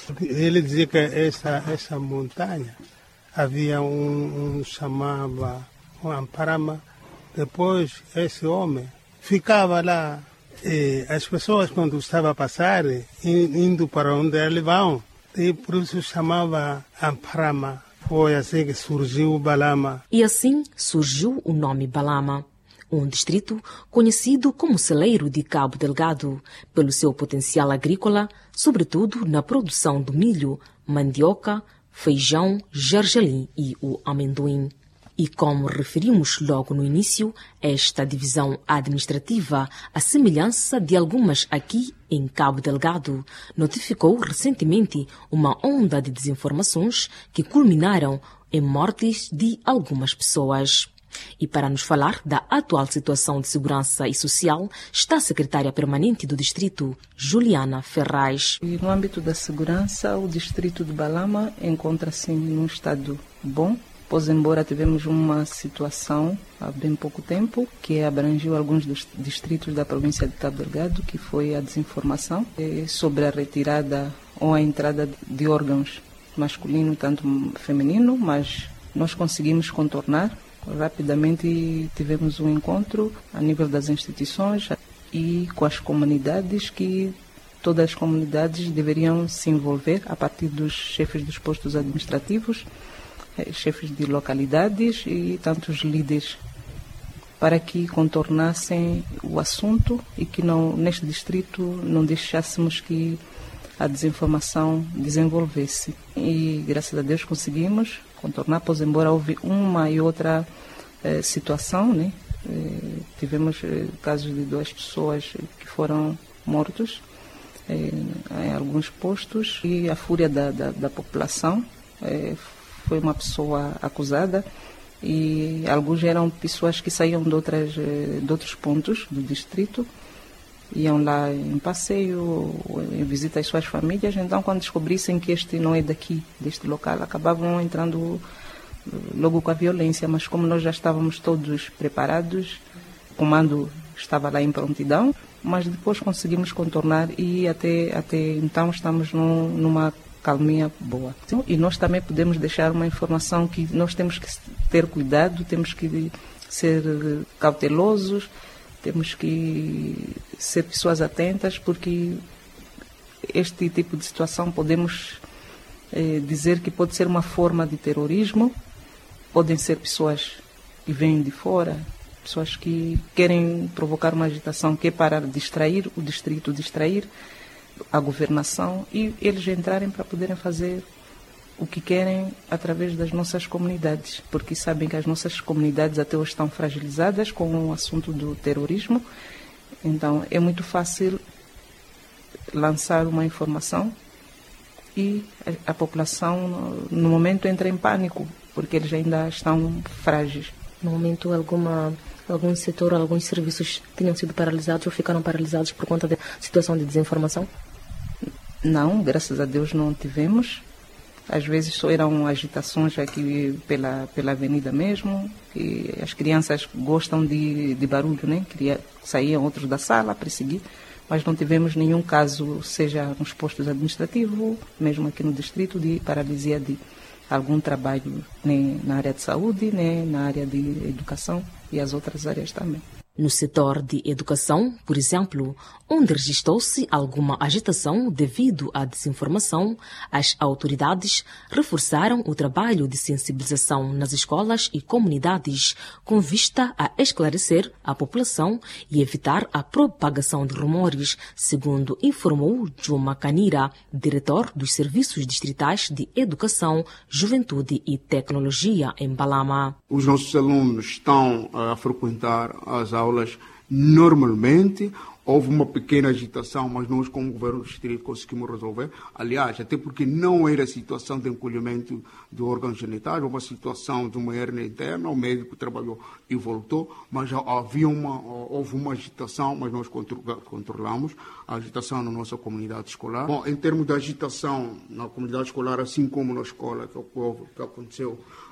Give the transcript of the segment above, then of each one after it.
Ele dizia que essa montanha havia um chamava um Amparama. Depois esse homem ficava lá. E as pessoas, quando estavam a passar, indo para onde eles vão, e por isso chamava Amparama. Foi assim que surgiu o Balama. E assim surgiu o nome Balama, um distrito conhecido como celeiro de Cabo Delgado, pelo seu potencial agrícola, sobretudo na produção do milho, mandioca, feijão, gergelim e o amendoim. E como referimos logo no início, esta divisão administrativa, à semelhança de algumas aqui em Cabo Delgado, notificou recentemente uma onda de desinformações que culminaram em mortes de algumas pessoas. E para nos falar da atual situação de segurança e social, está a secretária permanente do distrito, Juliana Ferraz. E no âmbito da segurança, o distrito de Balama encontra-se num estado bom. Pois, embora tivemos uma situação há bem pouco tempo que abrangiu alguns dos distritos da província de Cabo Delgado, que foi a desinformação sobre a retirada ou a entrada de órgãos masculino, tanto feminino, mas nós conseguimos contornar. Rapidamente tivemos um encontro a nível das instituições e com as comunidades, que todas as comunidades deveriam se envolver a partir dos chefes dos postos administrativos, chefes de localidades e tantos líderes, para que contornassem o assunto e que neste distrito não deixássemos que a desinformação desenvolvesse. E graças a Deus conseguimos contornar, pois embora houve uma e outra situação, né? Tivemos casos de 2 pessoas que foram mortos em alguns postos, e a fúria da população. Foi uma pessoa acusada e alguns eram pessoas que saíam de outros pontos do distrito, iam lá em passeio, em visita às suas famílias. Então, quando descobrissem que este não é daqui, deste local, acabavam entrando logo com a violência. Mas como nós já estávamos todos preparados, o comando estava lá em prontidão, mas depois conseguimos contornar e até então estamos numa calminha boa. E nós também podemos deixar uma informação que nós temos que ter cuidado, temos que ser cautelosos, temos que ser pessoas atentas, porque este tipo de situação podemos dizer que pode ser uma forma de terrorismo. Podem ser pessoas que vêm de fora, pessoas que querem provocar uma agitação que é para distrair o distrito, distrair a governação, e eles entrarem para poderem fazer o que querem através das nossas comunidades, porque sabem que as nossas comunidades até hoje estão fragilizadas com o assunto do terrorismo. Então é muito fácil lançar uma informação e a população no momento entra em pânico, porque eles ainda estão frágeis. No momento algum setor, alguns serviços tinham sido paralisados ou ficaram paralisados por conta da situação de desinformação? Não, graças a Deus não tivemos. Às vezes só eram agitações aqui pela avenida mesmo, que as crianças gostam de barulho, né? Saíam outros da sala para seguir, mas não tivemos nenhum caso, seja nos postos administrativos, mesmo aqui no distrito, de paralisia de algum trabalho, nem na área de saúde, nem na área de educação e as outras áreas também. No setor de educação, por exemplo, onde registrou-se alguma agitação devido à desinformação, as autoridades reforçaram o trabalho de sensibilização nas escolas e comunidades, com vista a esclarecer a população e evitar a propagação de rumores, segundo informou Juma Canira, diretor dos Serviços Distritais de Educação, Juventude e Tecnologia em Balama. Os nossos alunos estão a frequentar as aulas normalmente. Houve uma pequena agitação, mas nós, como governo do distrito, conseguimos resolver. Aliás, até porque não era situação de encolhimento de órgãos genitais, houve uma situação de uma hernia interna, o médico trabalhou e voltou, mas houve uma agitação, mas nós controlamos a agitação na nossa comunidade escolar. Bom, em termos de agitação na comunidade escolar, assim como na escola, que aconteceu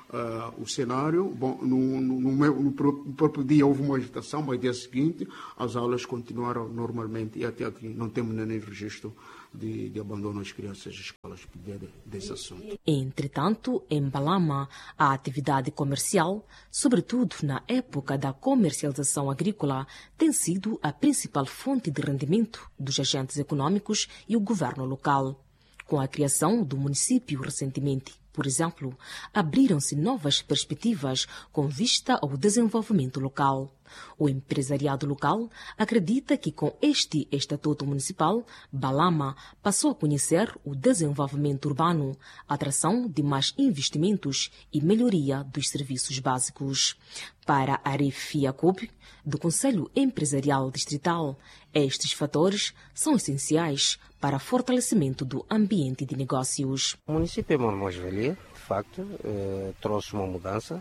o cenário. Bom, no próprio dia houve uma agitação, mas no dia seguinte as aulas continuaram normalmente e até aqui não temos nenhum registro de abandono às crianças das escolas por via desse assunto. Entretanto, em Balama, a atividade comercial, sobretudo na época da comercialização agrícola, tem sido a principal fonte de rendimento dos agentes econômicos e o governo local. Com a criação do município recentemente, por exemplo, abriram-se novas perspectivas com vista ao desenvolvimento local. O empresariado local acredita que com este estatuto municipal, Balama passou a conhecer o desenvolvimento urbano, atração de mais investimentos e melhoria dos serviços básicos. Para Arif Yacoub, do Conselho Empresarial Distrital, estes fatores são essenciais para o fortalecimento do ambiente de negócios. O município é uma mais-valia, de facto, trouxe uma mudança,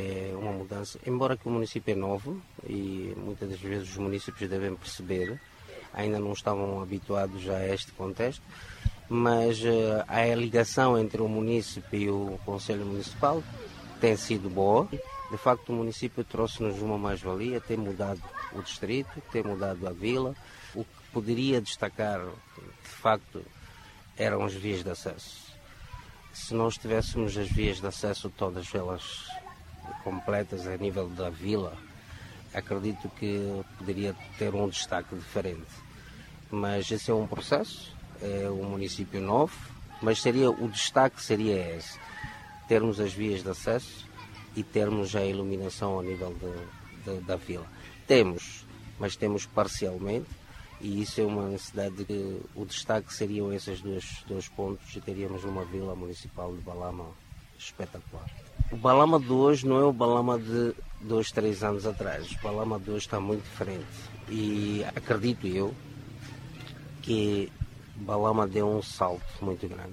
embora que o município é novo e muitas das vezes os municípios devem perceber, ainda não estavam habituados a este contexto, mas a ligação entre o município e o Conselho Municipal tem sido boa. De facto, o município trouxe-nos uma mais-valia, tem mudado o distrito, tem mudado a vila. O que poderia destacar, de facto, eram as vias de acesso. Se nós tivéssemos as vias de acesso todas elas completas a nível da vila, acredito que poderia ter um destaque diferente. Mas esse é um processo, é um município novo, mas o destaque seria esse, termos as vias de acesso e termos a iluminação ao nível da vila. Temos, mas temos parcialmente, e isso é uma necessidade que o destaque seriam esses dois pontos e teríamos uma vila municipal de Balama espetacular. O Balama de hoje não é o Balama de 2, 3 anos atrás. O Balama de hoje está muito diferente e acredito eu que Balama deu um salto muito grande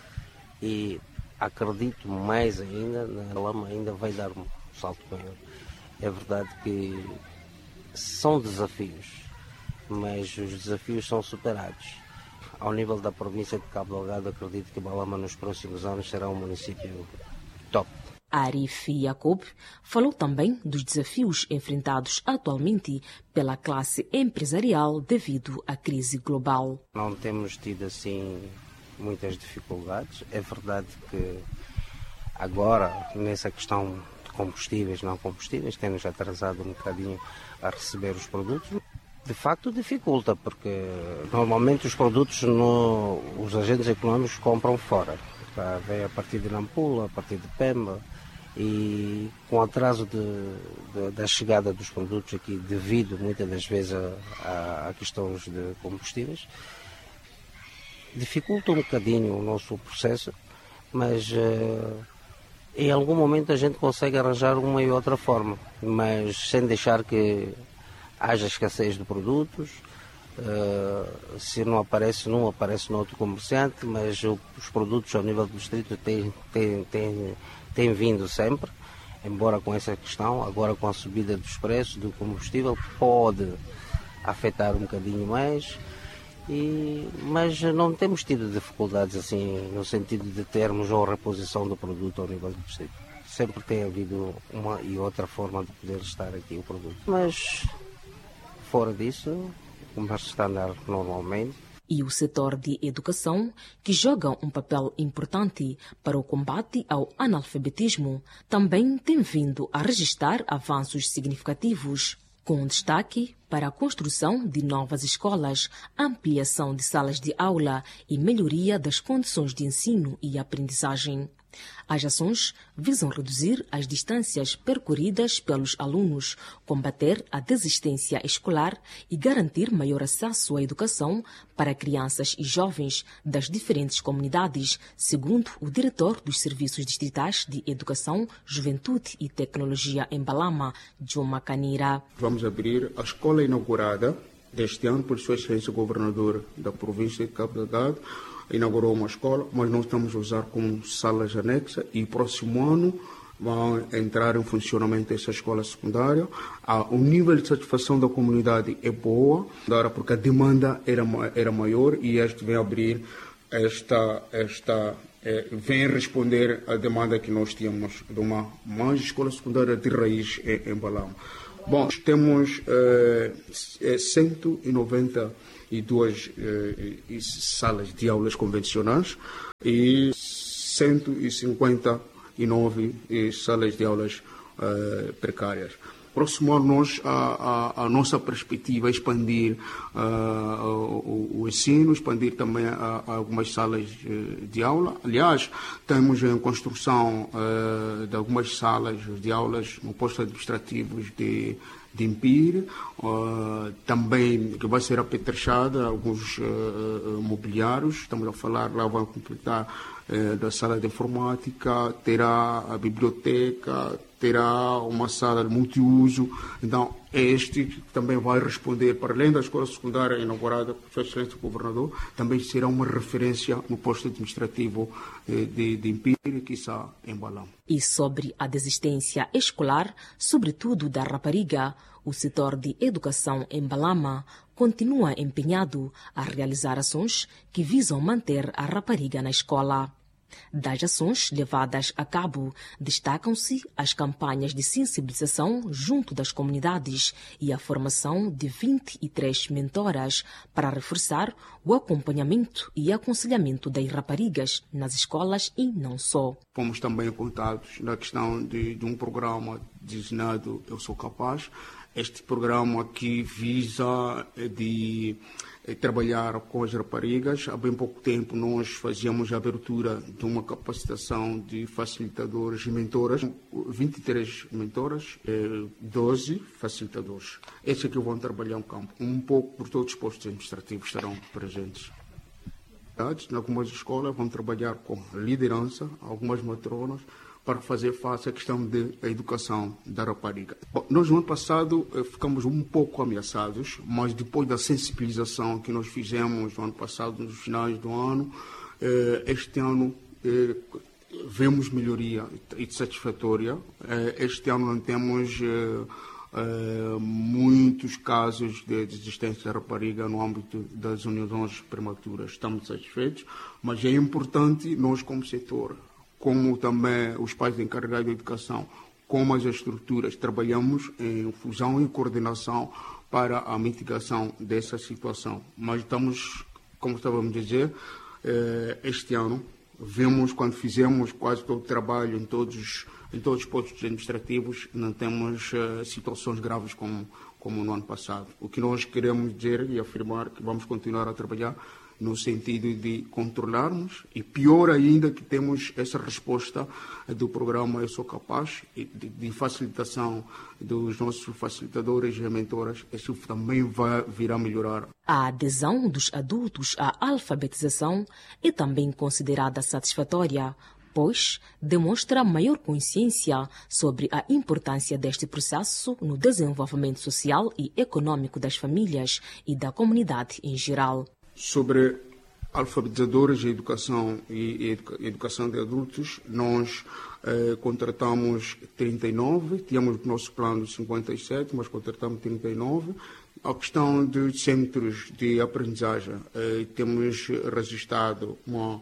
e acredito mais ainda, na Balama ainda vai dar um salto maior. É verdade que são desafios, mas os desafios são superados. Ao nível da província de Cabo Delgado, acredito que Balama nos próximos anos será um município top. Arif Yacoub falou também dos desafios enfrentados atualmente pela classe empresarial devido à crise global. Não temos tido assim muitas dificuldades. É verdade que agora, nessa questão de combustíveis, não combustíveis, tem-nos atrasado um bocadinho a receber os produtos. De facto dificulta, porque normalmente os produtos os agentes econômicos compram fora. Vem a partir de Nampula, a partir de Pemba, e com o atraso da chegada dos produtos aqui, devido muitas das vezes a questões de combustíveis, dificulta um bocadinho o nosso processo, mas em algum momento a gente consegue arranjar uma e outra forma, mas sem deixar que haja escassez de produtos. Se não aparece no outro comerciante, mas os produtos ao nível do distrito têm vindo sempre, embora com essa questão, agora com a subida dos preços do combustível, pode afetar um bocadinho mais, mas não temos tido dificuldades assim no sentido de termos a reposição do produto ao nível do distrito. Sempre tem havido uma e outra forma de poder estar aqui o produto, mas fora disso, o comércio está a andar normalmente. E o setor de educação, que joga um papel importante para o combate ao analfabetismo, também tem vindo a registrar avanços significativos, com destaque para a construção de novas escolas, ampliação de salas de aula e melhoria das condições de ensino e aprendizagem. As ações visam reduzir as distâncias percorridas pelos alunos, combater a desistência escolar e garantir maior acesso à educação para crianças e jovens das diferentes comunidades, segundo o diretor dos Serviços Distritais de Educação, Juventude e Tecnologia em Balama, Juma Kanira. Vamos abrir a escola inaugurada deste ano por Sua Excelência o Governador da província de Cabo Delgado. Inaugurou uma escola, mas nós estamos a usar como salas anexas e próximo ano vão entrar em funcionamento essa escola secundária. O nível de satisfação da comunidade é boa, porque a demanda era maior e este vem abrir vem responder à demanda que nós tínhamos de uma mais escola secundária de raiz em Balama. Bom, temos 192 salas de aulas convencionais e 159 salas de aulas precárias. Próximo a nós, a nossa perspectiva é expandir o ensino, expandir também algumas salas de aula. Aliás, temos em construção de algumas salas de aulas no posto administrativos de Impir, também que vai ser apetrechada, alguns mobiliários, estamos a falar, lá vão completar da sala de informática, terá a biblioteca, terá uma sala de multiuso. Então, este também vai responder, para além da escola secundária inaugurada pelo excelente governador, também será uma referência no posto administrativo de Impir e quiçá em Balama. E sobre a desistência escolar, sobretudo da rapariga, o setor de educação em Balama continua empenhado a realizar ações que visam manter a rapariga na escola. Das ações levadas a cabo, destacam-se as campanhas de sensibilização junto das comunidades e a formação de 23 mentoras para reforçar o acompanhamento e aconselhamento das raparigas nas escolas e não só. Fomos também contados na questão de um programa designado Eu Sou Capaz. Este programa aqui visa trabalhar com as raparigas. Há bem pouco tempo nós fazíamos a abertura de uma capacitação de facilitadores e mentoras. 23 mentoras, 12 facilitadores. Estes aqui vão trabalhar no campo. Um pouco por todos os postos administrativos estarão presentes. Em algumas escolas vão trabalhar com liderança, algumas matronas, para fazer face à questão da educação da rapariga. Bom, nós no ano passado ficamos um pouco ameaçados, mas depois da sensibilização que nós fizemos no ano passado, nos finais do ano, este ano vemos melhoria e satisfatória. Este ano não temos muitos casos de desistência da rapariga no âmbito das uniões prematuras. Estamos satisfeitos, mas é importante nós como setor, como também os pais encarregados da educação, como as estruturas, trabalhamos em fusão e coordenação para a mitigação dessa situação. Mas estamos, como estávamos a dizer, este ano, vemos quando fizemos quase todo o trabalho em todos os postos administrativos, não temos situações graves como no ano passado. O que nós queremos dizer e afirmar que vamos continuar a trabalhar no sentido de controlarmos, e pior ainda que temos essa resposta do programa Eu Sou Capaz, de facilitação dos nossos facilitadores e mentoras. Isso também vai vir a melhorar. A adesão dos adultos à alfabetização é também considerada satisfatória, pois demonstra maior consciência sobre a importância deste processo no desenvolvimento social e econômico das famílias e da comunidade em geral. Sobre alfabetizadores e educação de adultos, nós contratamos 39, tínhamos o nosso plano de 57, mas contratamos 39. A questão de centros de aprendizagem, temos registrado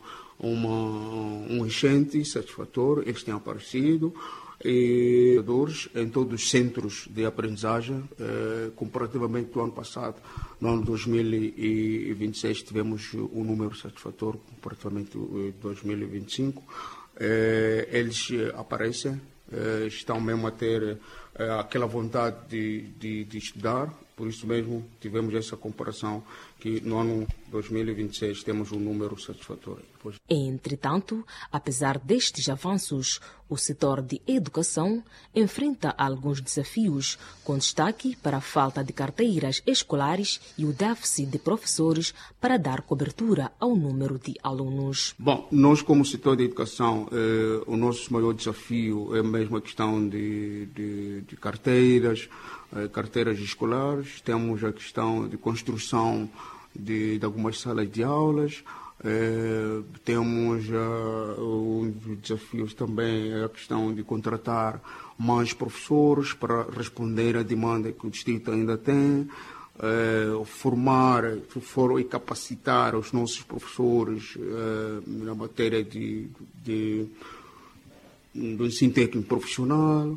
um enchente satisfatório, eles têm aparecido, e em todos os centros de aprendizagem, comparativamente do ano passado. No ano 2026 tivemos um número satisfatório, comparativamente de 2025. Eles aparecem, estão mesmo a ter aquela vontade de estudar, por isso mesmo tivemos essa comparação que no ano 2026 temos um número satisfatório. Entretanto, apesar destes avanços, o setor de educação enfrenta alguns desafios, com destaque para a falta de carteiras escolares e o déficit de professores para dar cobertura ao número de alunos. Bom, nós como setor de educação, o nosso maior desafio é mesmo a questão de carteiras escolares. Temos a questão de construção de algumas salas de aulas. Temos desafios também, a questão de contratar mais professores para responder à demanda que o distrito ainda tem. formar e capacitar os nossos professores na matéria do ensino técnico profissional,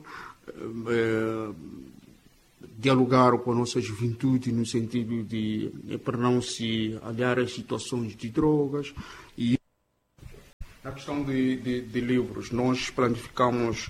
dialogar com a nossa juventude no sentido de para não se aliar às situações de drogas. E na questão de livros, nós planificamos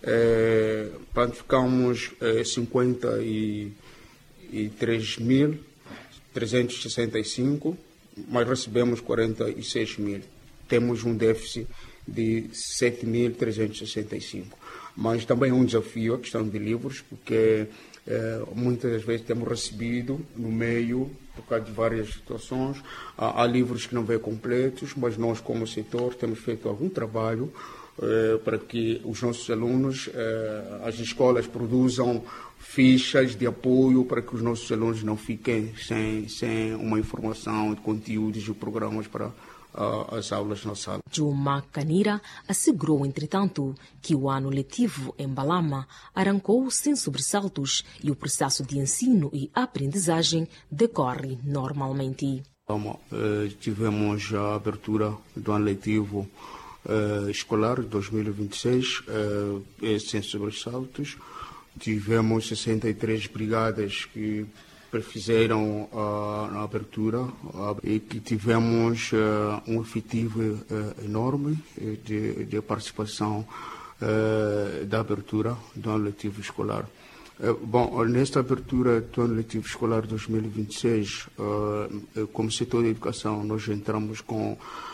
53.365, mas recebemos 46.000. Temos um déficit de 7.365. Mas também é um desafio a questão de livros, porque muitas das vezes temos recebido no meio, por causa de várias situações, há livros que não vêm completos, mas nós, como setor, temos feito algum trabalho para que os nossos alunos, as escolas produzam fichas de apoio para que os nossos alunos não fiquem sem uma informação de conteúdos e programas para as aulas na sala. Juma Kanira assegurou, entretanto, que o ano letivo em Balama arrancou sem sobressaltos e o processo de ensino e aprendizagem decorre normalmente. Tivemos a abertura do ano letivo escolar 2026 sem sobressaltos. Tivemos 63 brigadas que fizeram a abertura e que tivemos um efetivo enorme de participação da abertura do ano letivo escolar. Bom, nesta abertura do ano letivo escolar 2026, como setor de educação, nós entramos com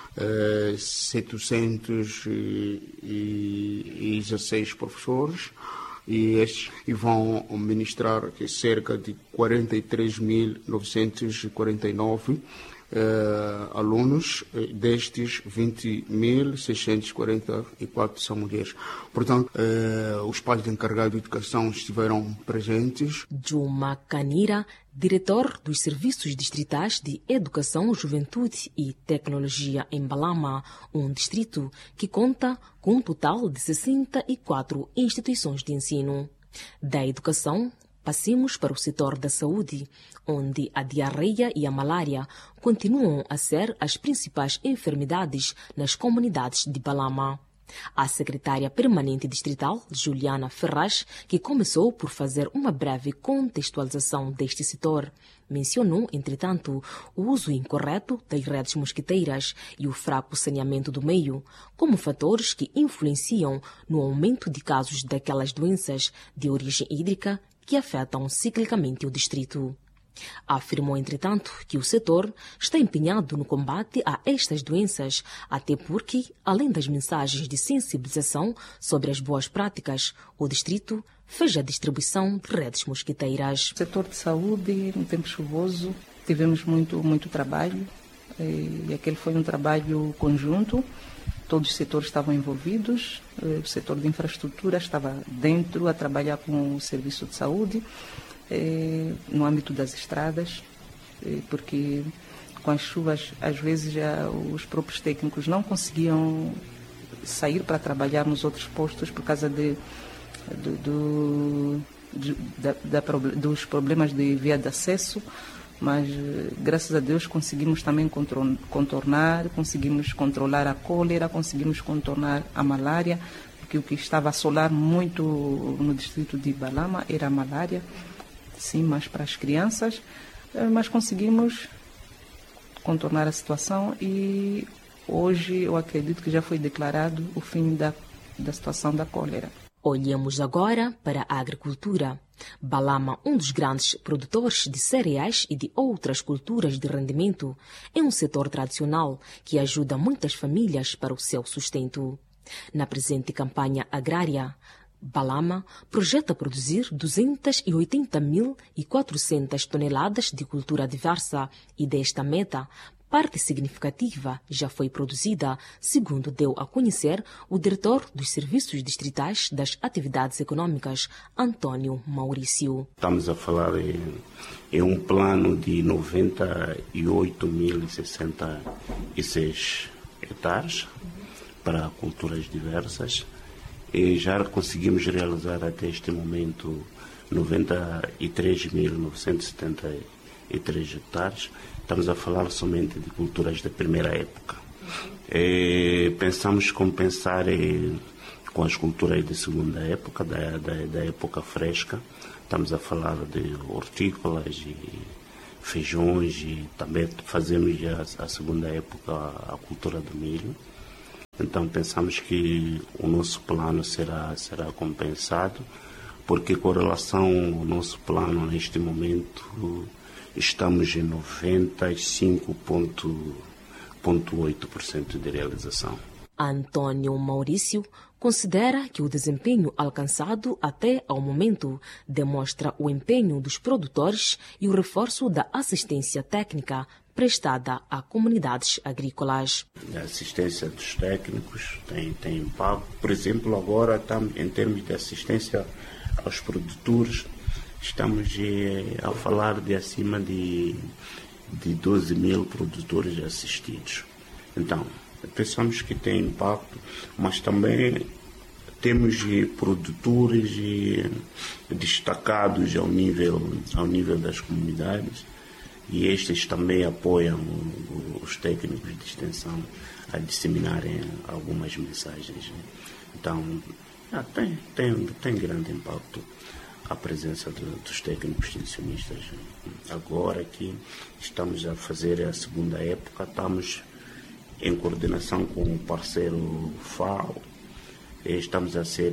716 professores, e estes vão ministrar cerca de 43.949 alunos, destes 20.644 são mulheres. Portanto, os pais de encarregado de educação estiveram presentes. Juma Kanira, diretor dos Serviços Distritais de Educação, Juventude e Tecnologia em Balama, um distrito que conta com um total de 64 instituições de ensino. Da educação, passemos para o setor da saúde, onde a diarreia e a malária continuam a ser as principais enfermidades nas comunidades de Balama. A secretária permanente distrital, Juliana Ferraz, que começou por fazer uma breve contextualização deste setor, mencionou, entretanto, o uso incorreto das redes mosquiteiras e o fraco saneamento do meio como fatores que influenciam no aumento de casos daquelas doenças de origem hídrica que afetam ciclicamente o distrito. Afirmou, entretanto, que o setor está empenhado no combate a estas doenças, até porque, além das mensagens de sensibilização sobre as boas práticas, o distrito fez a distribuição de redes mosquiteiras. No setor de saúde, no tempo chuvoso, tivemos muito trabalho, e aquele foi um trabalho conjunto. Todos os setores estavam envolvidos, o setor de infraestrutura estava dentro a trabalhar com o serviço de saúde, no âmbito das estradas, porque com as chuvas, às vezes, os próprios técnicos não conseguiam sair para trabalhar nos outros postos por causa dos problemas de via de acesso, mas graças a Deus conseguimos também contornar, conseguimos controlar a cólera, conseguimos contornar a malária, porque o que estava a assolar muito no distrito de Balama era a malária, sim, mas para as crianças, mas conseguimos contornar a situação e hoje eu acredito que já foi declarado o fim da situação da cólera. Olhemos agora para a agricultura. Balama, um dos grandes produtores de cereais e de outras culturas de rendimento, é um setor tradicional que ajuda muitas famílias para o seu sustento. Na presente campanha agrária, Balama projeta produzir 280.400 toneladas de cultura diversa e desta meta, parte significativa já foi produzida, segundo deu a conhecer o diretor dos Serviços Distritais das Atividades Econômicas, Antônio Maurício. Estamos a falar em um plano de 98.066 hectares para culturas diversas. E já conseguimos realizar até este momento 93.978 hectares. Estamos a falar somente de culturas da primeira época. Pensamos compensar com as culturas de segunda época, da época fresca. Estamos a falar de hortícolas e feijões, e também fazemos já a segunda época a cultura do milho. Então pensamos que o nosso plano será compensado, porque com relação ao nosso plano neste momento estamos em 95,8% de realização. Antônio Maurício considera que o desempenho alcançado até ao momento demonstra o empenho dos produtores e o reforço da assistência técnica prestada a comunidades agrícolas. A assistência dos técnicos tem impacto. Por exemplo, agora em termos de assistência aos produtores, estamos a falar de acima de 12 mil produtores assistidos. Então, pensamos que tem impacto, mas também temos produtores destacados ao nível das comunidades, e estes também apoiam os técnicos de extensão a disseminarem algumas mensagens. Então, tem grande impacto a presença dos técnicos extensionistas. Agora que estamos a fazer a segunda época, estamos em coordenação com o parceiro FAO, estamos a ser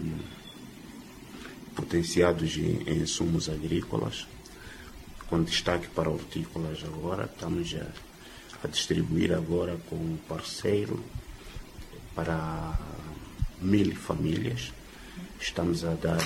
potenciados em insumos agrícolas, com destaque para hortícolas agora. Estamos a distribuir agora com o parceiro para 1.000 famílias. Estamos a dar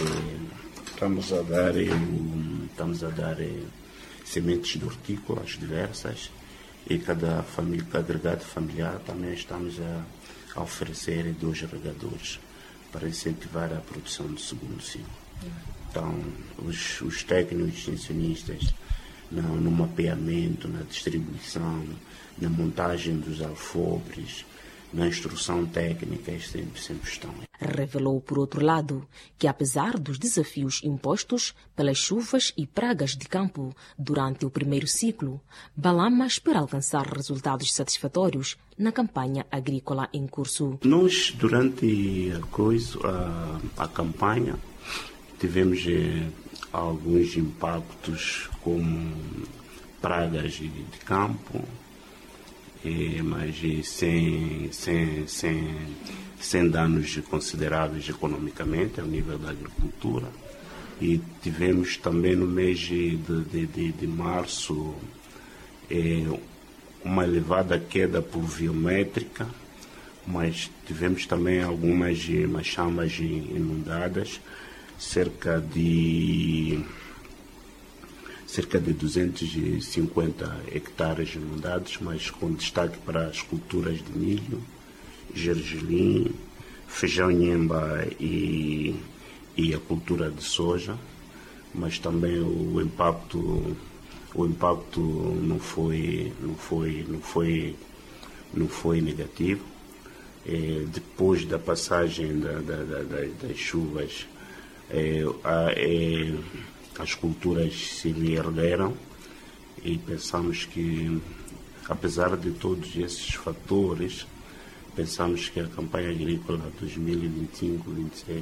sementes de hortícolas diversas, e cada agregado familiar também estamos a oferecer 2 regadores para incentivar a produção do segundo ciclo. Então, os técnicos extensionistas no mapeamento, na distribuição, na montagem dos alfobres, na instrução técnica, sempre estão. Revelou, por outro lado, que apesar dos desafios impostos pelas chuvas e pragas de campo durante o primeiro ciclo, Balama espera alcançar resultados satisfatórios na campanha agrícola em curso. Nós, durante a campanha, tivemos alguns impactos como pragas de campo, mas sem danos consideráveis economicamente ao nível da agricultura. E tivemos também no mês de março uma elevada queda pluviométrica, mas tivemos também algumas chamas inundadas, cerca de 250 hectares inundados, mas com destaque para as culturas de milho, gergelim, feijão nhemba e a cultura de soja, mas também o impacto não foi negativo. Depois da passagem das chuvas, as culturas se reergueram, e pensamos que, apesar de todos esses fatores, pensamos que a campanha agrícola 2025-26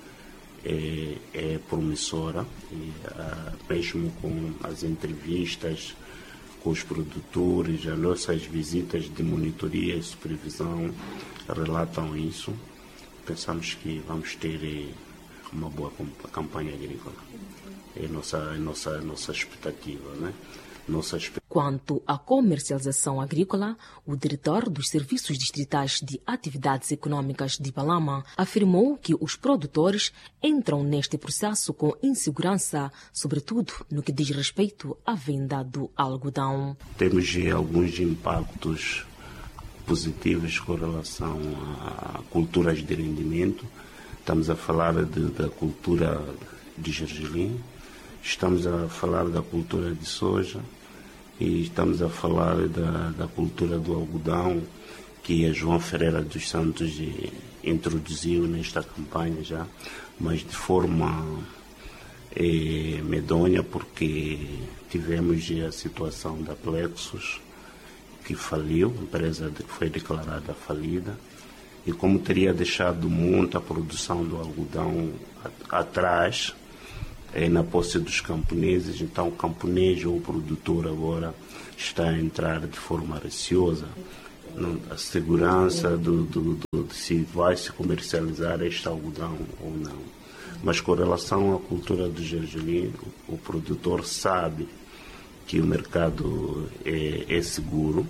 é promissora, e mesmo com as entrevistas com os produtores, as nossas visitas de monitoria e supervisão relatam isso. Pensamos que vamos ter uma boa campanha agrícola. É a nossa expectativa, né? Quanto à comercialização agrícola, o diretor dos Serviços Distritais de Atividades Econômicas de Balama afirmou que os produtores entram neste processo com insegurança, sobretudo no que diz respeito à venda do algodão. Temos alguns impactos positivos com relação a culturas de rendimento. Estamos a falar da cultura de gergelim, estamos a falar da cultura de soja, e estamos a falar da cultura do algodão, que a João Ferreira dos Santos introduziu nesta campanha já, mas de forma medonha, porque tivemos a situação da Plexus, que faliu, empresa que foi declarada falida, e como teria deixado muita produção do algodão atrás, na posse dos camponeses, então o camponês ou o produtor agora está a entrar de forma receosa. A segurança de se vai se comercializar este algodão ou não. Mas com relação à cultura do gergelim, o produtor sabe que o mercado é seguro.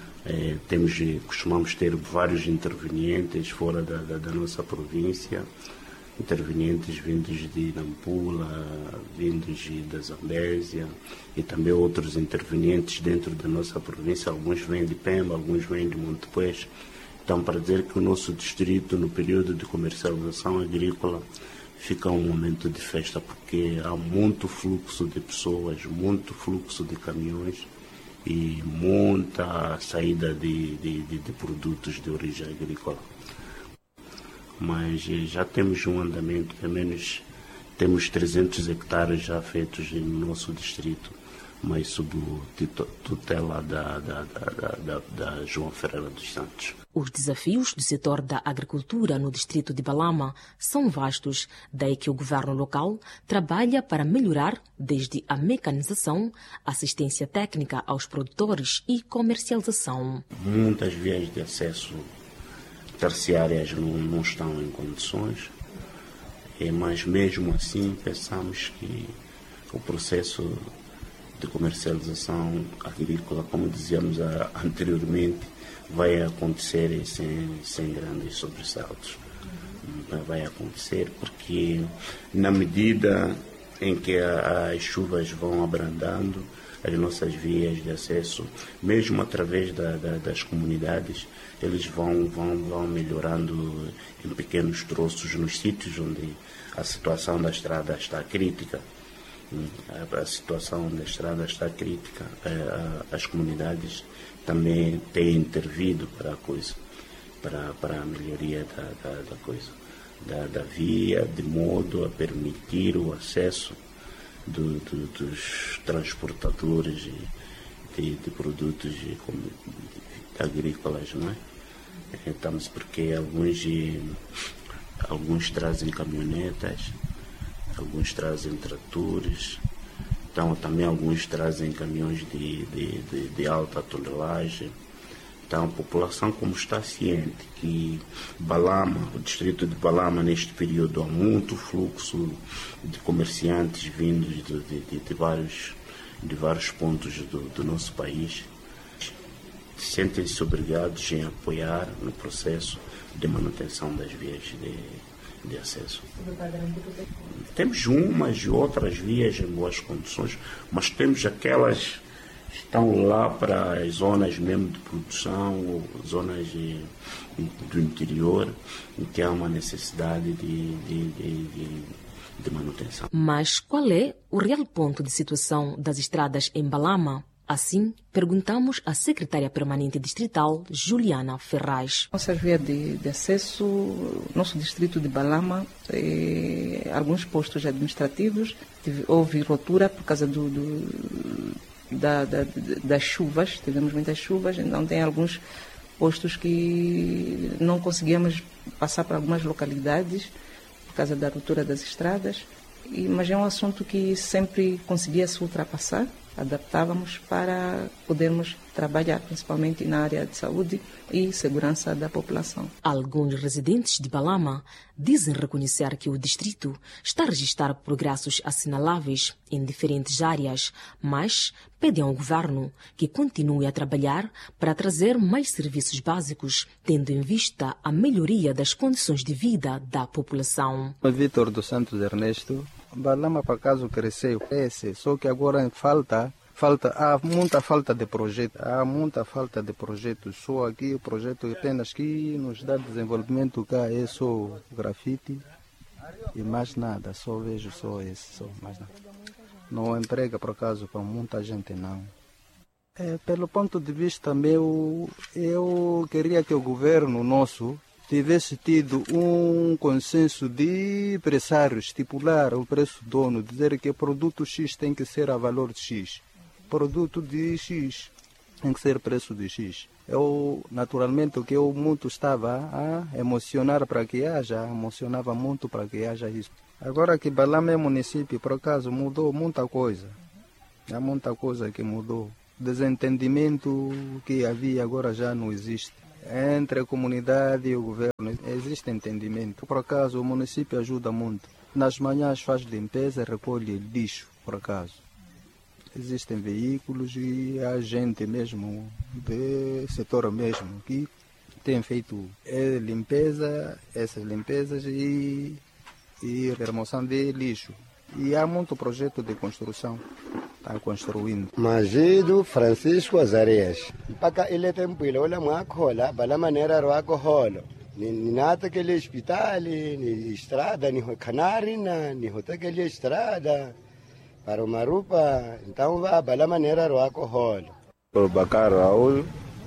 Costumamos ter vários intervenientes fora da nossa província, intervenientes vindos de Nampula, vindos da Zambésia e também outros intervenientes dentro da nossa província. Alguns vêm de Pemba, alguns vêm de Montepuez. Então, para dizer que o nosso distrito, no período de comercialização agrícola, fica um momento de festa, porque há muito fluxo de pessoas, muito fluxo de caminhões e muita saída de produtos de origem agrícola. Mas já temos um andamento, pelo menos temos 300 hectares já feitos no nosso distrito, mas sob tutela da João Ferreira dos Santos. Os desafios do setor da agricultura no distrito de Balama são vastos, daí que o governo local trabalha para melhorar desde a mecanização, assistência técnica aos produtores e comercialização. Muitas vias de acesso terciárias não estão em condições, mas mesmo assim pensamos que o processo de comercialização agrícola, como dizíamos anteriormente, vai acontecer sem grandes sobressaltos. Vai acontecer porque na medida em que as chuvas vão abrandando, as nossas vias de acesso, mesmo através das comunidades, eles vão melhorando em pequenos troços nos sítios onde a situação da estrada está crítica. A situação da estrada está crítica. As comunidades também têm intervido para a coisa, para a melhoria da via, de modo a permitir o acesso dos transportadores de produtos agrícolas, não é? Estamos porque alguns trazem caminhonetas, alguns trazem tratores, então também alguns trazem caminhões de alta tonelagem. Então a população, como está ciente que Balama, o distrito de Balama neste período há muito fluxo de comerciantes vindos de vários pontos do nosso país, sentem-se obrigados em apoiar no processo de manutenção das vias de acesso. Temos umas e outras vias em boas condições, mas temos aquelas que estão lá para as zonas mesmo de produção, ou zonas do interior, em que há uma necessidade de manutenção. Mas qual é o real ponto de situação das estradas em Balama? Assim, perguntamos à secretária permanente distrital, Juliana Ferraz. Nossas vias de acesso, nosso distrito de Balama, alguns postos administrativos, houve rotura por causa das chuvas, tivemos muitas chuvas, então tem alguns postos que não conseguíamos passar para algumas localidades por causa da ruptura das estradas, mas é um assunto que sempre conseguia se ultrapassar. Adaptávamos para podermos trabalhar principalmente na área de saúde e segurança da população. Alguns residentes de Balama dizem reconhecer que o distrito está a registrar progressos assinaláveis em diferentes áreas, mas pedem ao governo que continue a trabalhar para trazer mais serviços básicos, tendo em vista a melhoria das condições de vida da população. Vítor dos Santos Ernesto, Balama por acaso cresceu, só que agora há muita falta de projeto, só aqui o projeto apenas que nos dá desenvolvimento cá é só grafite e mais nada, só vejo só esse, mais nada. Não emprega por acaso para muita gente não. Pelo ponto de vista meu, eu queria que o governo nosso tivesse tido um consenso de empresários, estipular o preço dono, dizer que produto X tem que ser a valor de X, produto de X tem que ser preço de X. Eu, naturalmente, o que eu muito estava a emocionar para que haja, emocionava muito para que haja isso. Agora que Balama é município, por acaso, mudou muita coisa. Há muita coisa que mudou. Desentendimento que havia agora já não existe. Entre a comunidade e o governo existe entendimento. Por acaso, o município ajuda muito. Nas manhãs faz limpeza, recolhe lixo, por acaso. Existem veículos e há gente mesmo, do setor mesmo, que tem feito limpeza, essas limpezas e remoção de lixo. E há muito projeto de construção. Está construindo. Magido Francisco Azarias. Mpaka ile tempo ile ule mwakhola bala manera rwakoholo. Ninata kele hospitali, ni estrada, ni canari na ni hotekele estrada. Para uma rupa, então vai bala manera rwakoholo. O Bacar Raul.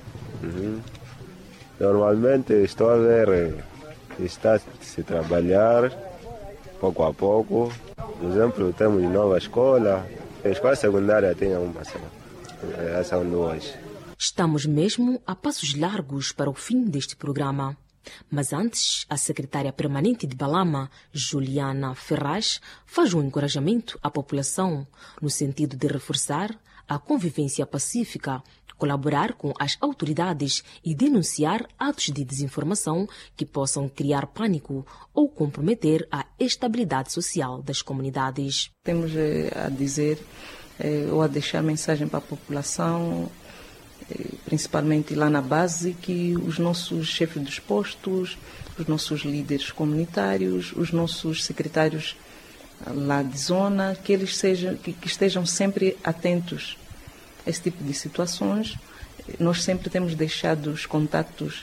Normalmente estou a ver está se trabalhar pouco a pouco. Por exemplo, temos nova escola. A escola secundária tem uma só. São duas. Estamos mesmo a passos largos para o fim deste programa. Mas antes, a secretária permanente de Balama, Juliana Ferraz, faz um encorajamento à população no sentido de reforçar a convivência pacífica, colaborar com as autoridades e denunciar atos de desinformação que possam criar pânico ou comprometer a estabilidade social das comunidades. Temos a dizer ou a deixar mensagem para a população, principalmente lá na base, que os nossos chefes dos postos, os nossos líderes comunitários, os nossos secretários lá de zona, que eles que estejam sempre atentos a esse tipo de situações. Nós sempre temos deixado os contatos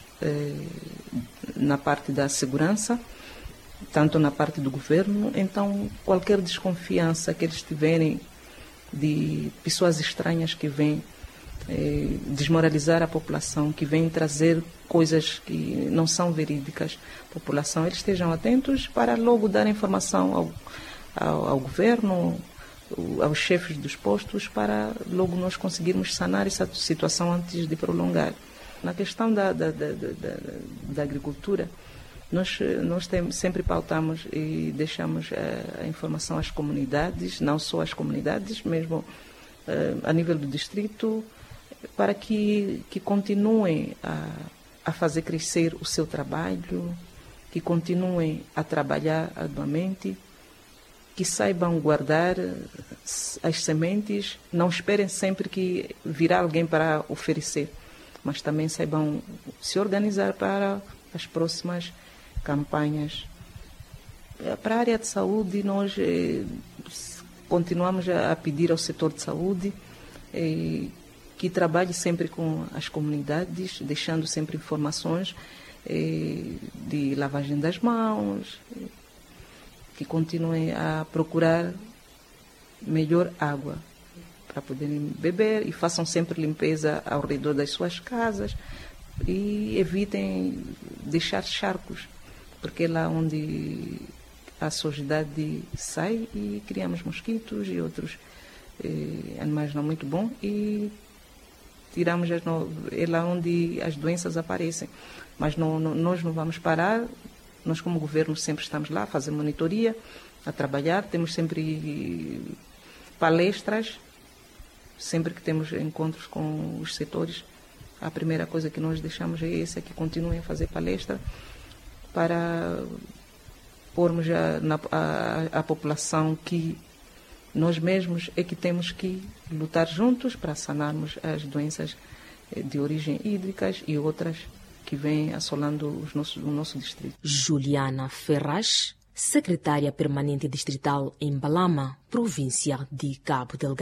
na parte da segurança, tanto na parte do governo. Então, qualquer desconfiança que eles tiverem de pessoas estranhas que vêm desmoralizar a população, que vêm trazer coisas que não são verídicas à população, eles estejam atentos para logo dar informação ao governo, aos chefes dos postos, para logo nós conseguirmos sanar essa situação antes de prolongar. Na questão da agricultura, nós sempre pautamos e deixamos a informação às comunidades, não só às comunidades, mesmo a nível do distrito, para que continuem a fazer crescer o seu trabalho, que continuem a trabalhar arduamente, que saibam guardar as sementes, não esperem sempre que virá alguém para oferecer, mas também saibam se organizar para as próximas campanhas. Para a área de saúde, nós continuamos a pedir ao setor de saúde que trabalhe sempre com as comunidades, deixando sempre informações de lavagem das mãos, que continuem a procurar melhor água para poderem beber e façam sempre limpeza ao redor das suas casas e evitem deixar charcos, porque é lá onde a sujidade sai e criamos mosquitos e outros animais não muito bons e tiramos é lá onde as doenças aparecem. Mas nós não vamos parar. Nós, como governo, sempre estamos lá a fazer monitoria, a trabalhar. Temos sempre palestras, sempre que temos encontros com os setores. A primeira coisa que nós deixamos é essa, que continuem a fazer palestra para pormos a população que nós mesmos é que temos que lutar juntos para sanarmos as doenças de origem hídricas e outras que vem assolando o nosso distrito. Juliana Ferraz, secretária permanente distrital em Balama, província de Cabo Delgado.